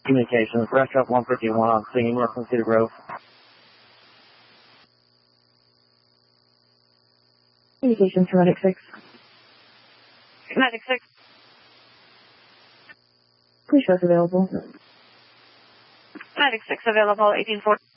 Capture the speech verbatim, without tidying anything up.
Communications, restaurant one fifty-one on scene, North Cedar Grove. Communications for Medic six. Medic six. Police shows available. Medic six available, eighteen four.